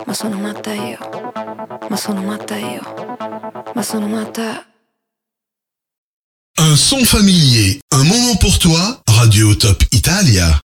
ma sono matta io, ma sono matta io, ma sono matta. Un son familier, un moment pour toi, Radio Top Italia.